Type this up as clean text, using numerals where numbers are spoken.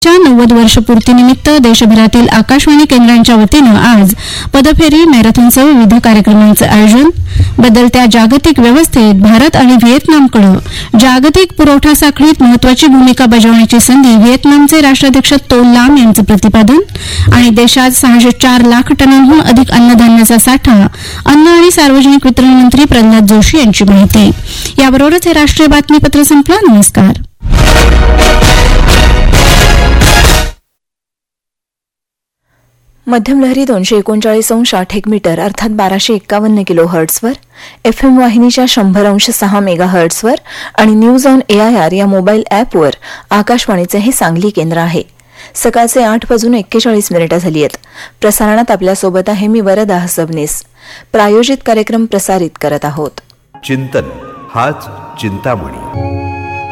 आकाशवाणीच्या 90 वर्षपूर्तीनिमित्त देशभरातील आकाशवाणी केंद्रांच्या वतीनं आज पदफेरी मॅरेथॉनसह विविध कार्यक्रमांचं आयोजन. बदलत्या जागतिक व्यवस्थेत भारत आणि व्हिएतनामकडे जागतिक पुरवठा साखळीत महत्वाची भूमिका बजावण्याची संधी, व्हिएतनामचे राष्ट्राध्यक्ष तो लाम यांचं प्रतिपादन. आणि देशात 604 लाख टनांहून अधिक अन्नधान्याचा साठा, अन्न आणि सार्वजनिक वितरण मंत्री प्रल्हाद जोशी यांची माहिती. याबरोबरच हे राष्ट्रीय बातमीपत्र संपलं. नमस्कार. मध्यम लहरी 239.8 मीटर अर्थात 1251 किलो हर्ट्झवर, FM वाहिनीच्या 100.6 मेगा हर्ट्झवर आणि न्यूज ऑन AIR या मोबाईल ॲपवर आकाशवाणीचे हे सांगली केंद्र आहे. सकाळचे 8:41 झाली आहेत. प्रसारणात आपल्यासोबत आहे मी वरदा सबनीस. प्रायोजित कार्यक्रम प्रसारित करत आहोत. चिंतन हाच चिंतामणी.